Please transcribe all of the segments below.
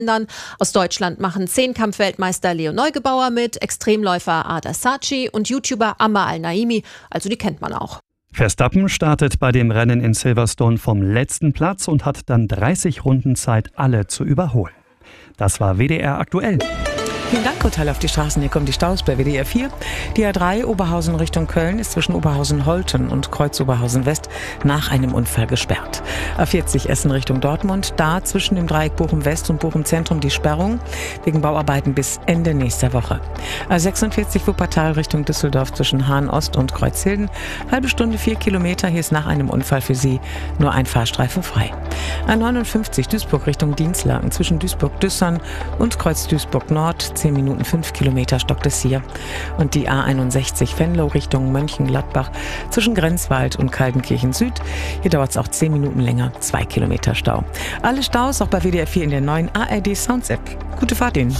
Aus Deutschland machen Zehnkampf-Weltmeister Leo Neugebauer mit, Extremläufer Ada Saci und YouTuber Amma Al-Naimi, also die kennt man auch. Verstappen startet bei dem Rennen in Silverstone vom letzten Platz und hat dann 30 Runden Zeit, alle zu überholen. Das war WDR aktuell. Vielen Dank, Urteil auf die Straßen. Hier kommen die Staus bei WDR 4. Die A3 Oberhausen Richtung Köln ist zwischen Oberhausen-Holten und Kreuz Oberhausen-West nach einem Unfall gesperrt. A40 Essen Richtung Dortmund, da zwischen dem Dreieck Bochum-West und Bochum-Zentrum die Sperrung wegen Bauarbeiten bis Ende nächster Woche. A46 Wuppertal Richtung Düsseldorf zwischen Hahn-Ost und Kreuzhilden. Halbe Stunde 4 Kilometer, hier ist nach einem Unfall für Sie nur ein Fahrstreifen frei. A59 Duisburg Richtung Dienstlaken zwischen Duisburg-Düssern und Kreuz Duisburg-Nord. 10 Minuten 5 Kilometer stockt es hier. Und die A61 Venlo Richtung Mönchengladbach zwischen Grenzwald und Kaldenkirchen Süd. Hier dauert es auch 10 Minuten länger, 2 Kilometer Stau. Alle Staus auch bei WDR 4 in der neuen ARD Sounds App. Gute Fahrt Ihnen.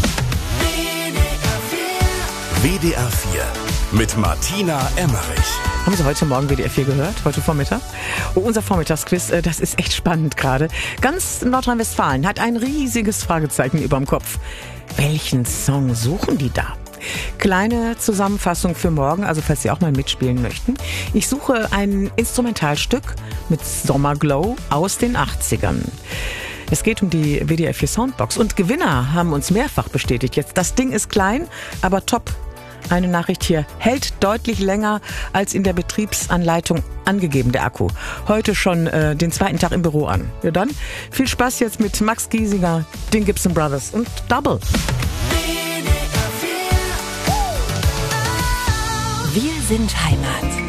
WDR 4 mit Martina Emmerich. Haben Sie heute Morgen WDR 4 gehört? Heute Vormittag? Oh, unser Vormittagsquiz, das ist echt spannend gerade. Ganz Nordrhein-Westfalen hat ein riesiges Fragezeichen überm Kopf. Welchen Song suchen die da? Kleine Zusammenfassung für morgen, also falls Sie auch mal mitspielen möchten. Ich suche ein Instrumentalstück mit Sommerglow aus den 80ern. Es geht um die WDR 4 Soundbox und Gewinner haben uns mehrfach bestätigt. Jetzt, das Ding ist klein, aber top. Eine Nachricht hier, hält deutlich länger als in der Betriebsanleitung angegeben, der Akku. Heute schon den zweiten Tag im Büro an. Ja dann, viel Spaß jetzt mit Max Giesinger, den Gibson Brothers und Double. Wir sind Heimat.